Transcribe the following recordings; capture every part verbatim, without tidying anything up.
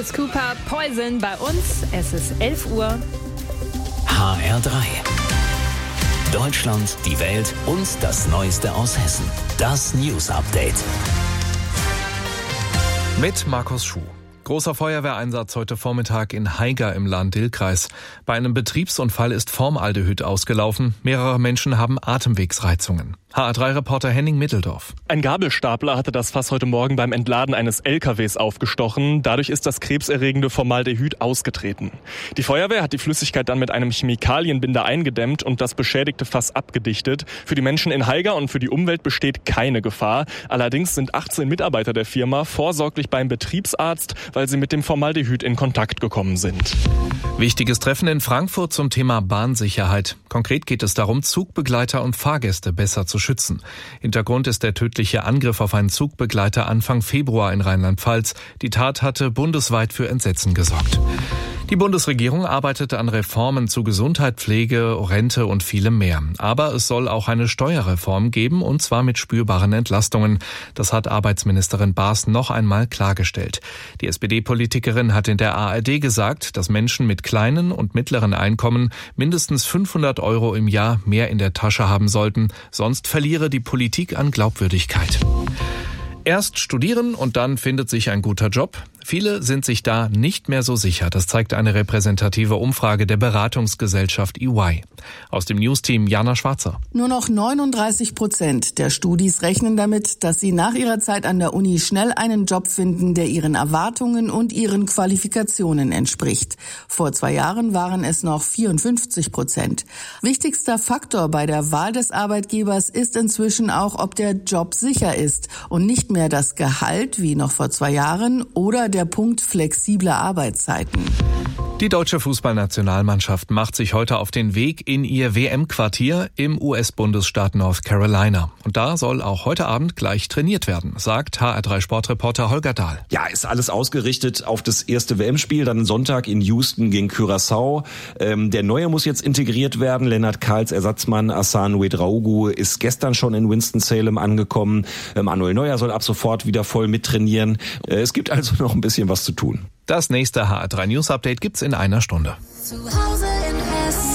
Alice Cooper, Poison bei uns. Es ist elf Uhr. H R drei. Deutschland, die Welt und das Neueste aus Hessen. Das News Update. Mit Markus Schuh. Großer Feuerwehreinsatz heute Vormittag in Haiger im Lahn-Dill-Kreis. Bei einem Betriebsunfall ist Formaldehyd ausgelaufen. Mehrere Menschen haben Atemwegsreizungen. H R drei Reporter Henning Mitteldorf. Ein Gabelstapler hatte das Fass heute Morgen beim Entladen eines L K Ws aufgestochen. Dadurch ist das krebserregende Formaldehyd ausgetreten. Die Feuerwehr hat die Flüssigkeit dann mit einem Chemikalienbinder eingedämmt und das beschädigte Fass abgedichtet. Für die Menschen in Haiger und für die Umwelt besteht keine Gefahr. Allerdings sind achtzehn Mitarbeiter der Firma vorsorglich beim Betriebsarzt, weil sie mit dem Formaldehyd in Kontakt gekommen sind. Wichtiges Treffen in Frankfurt zum Thema Bahnsicherheit. Konkret geht es darum, Zugbegleiter und Fahrgäste besser zu schützen. Hintergrund ist der tödliche Angriff auf einen Zugbegleiter Anfang Februar in Rheinland-Pfalz. Die Tat hatte bundesweit für Entsetzen gesorgt. Die Bundesregierung arbeitet an Reformen zu Gesundheit, Pflege, Rente und vielem mehr. Aber es soll auch eine Steuerreform geben, und zwar mit spürbaren Entlastungen. Das hat Arbeitsministerin Baas noch einmal klargestellt. Die S P D-Politikerin hat in der A R D gesagt, dass Menschen mit kleinen und mittleren Einkommen mindestens fünfhundert Euro im Jahr mehr in der Tasche haben sollten. Sonst verliere die Politik an Glaubwürdigkeit. Erst studieren und dann findet sich ein guter Job. Viele sind sich da nicht mehr so sicher. Das zeigt eine repräsentative Umfrage der Beratungsgesellschaft E Y. Aus dem Newsteam Jana Schwarzer. Nur noch neununddreißig Prozent der Studis rechnen damit, dass sie nach ihrer Zeit an der Uni schnell einen Job finden, der ihren Erwartungen und ihren Qualifikationen entspricht. Vor zwei Jahren waren es noch vierundfünfzig Prozent. Wichtigster Faktor bei der Wahl des Arbeitgebers ist inzwischen auch, ob der Job sicher ist und nicht mehr das Gehalt wie noch vor zwei Jahren oder der Punkt flexible Arbeitszeiten. Die deutsche Fußballnationalmannschaft macht sich heute auf den Weg in ihr W M-Quartier im U S-Bundesstaat North Carolina. Und da soll auch heute Abend gleich trainiert werden, sagt H R drei Sportreporter Holger Dahl. Ja, ist alles ausgerichtet auf das erste W M-Spiel, dann Sonntag in Houston gegen Curaçao. Ähm, der Neue muss jetzt integriert werden. Lennart Kahls Ersatzmann Hassan Ouedraogo ist gestern schon in Winston-Salem angekommen. Ähm, Manuel Neuer soll ab sofort wieder voll mittrainieren. Äh, es gibt also noch ein bisschen was zu tun. Das nächste H R drei News Update gibt's in einer Stunde. Zu Hause in Hessen.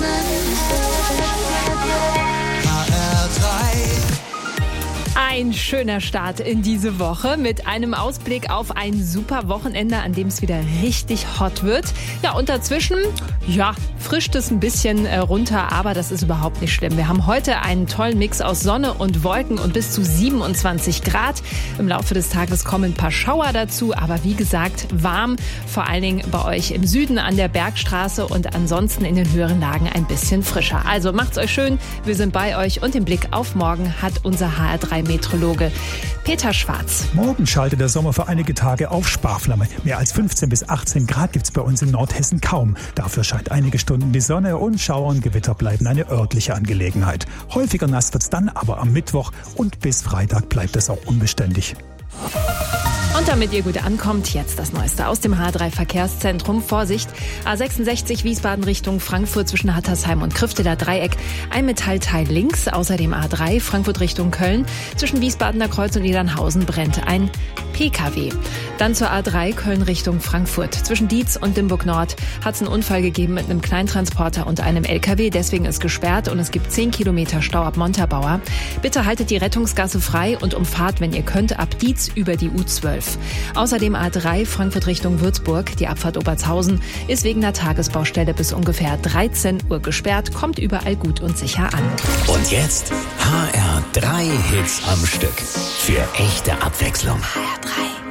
H R drei. Ein schöner Start in diese Woche mit einem Ausblick auf ein super Wochenende, an dem es wieder richtig hot wird. Ja, und dazwischen, ja, frischt es ein bisschen äh, runter, aber das ist überhaupt nicht schlimm. Wir haben heute einen tollen Mix aus Sonne und Wolken und bis zu siebenundzwanzig Grad. Im Laufe des Tages kommen ein paar Schauer dazu, aber wie gesagt, warm, vor allen Dingen bei euch im Süden an der Bergstraße und ansonsten in den höheren Lagen ein bisschen frischer. Also macht's euch schön, wir sind bei euch und den Blick auf morgen hat unser H R drei Meteorologe Peter Schwarz. Morgen schaltet der Sommer für einige Tage auf Sparflamme. Mehr als fünfzehn bis achtzehn Grad gibt's bei uns in Nordhessen kaum. Dafür scheint einige Stunden die Sonne und Schauer und Gewitter bleiben eine örtliche Angelegenheit. Häufiger nass wird's dann aber am Mittwoch und bis Freitag bleibt es auch unbeständig. Und damit ihr gut ankommt, jetzt das Neueste aus dem H R drei Verkehrszentrum. Vorsicht, A sechsundsechzig Wiesbaden Richtung Frankfurt zwischen Hattersheim und Krüfteler Dreieck. Ein Metallteil links, außerdem A drei Frankfurt Richtung Köln. Zwischen Wiesbadener Kreuz und Edernhausen brennt ein P K W. Dann zur A drei Köln Richtung Frankfurt. Zwischen Dietz und Limburg Nord hat es einen Unfall gegeben mit einem Kleintransporter und einem L K W. Deswegen ist gesperrt und es gibt zehn Kilometer Stau ab Montabaur. Bitte haltet die Rettungsgasse frei und umfahrt, wenn ihr könnt, ab Dietz über die U zwölf. Außerdem A drei Frankfurt Richtung Würzburg. Die Abfahrt Obertshausen ist wegen der Tagesbaustelle bis ungefähr dreizehn Uhr gesperrt. Kommt überall gut und sicher an. Und jetzt H R drei Hits am Stück. Für echte Abwechslung. H R drei.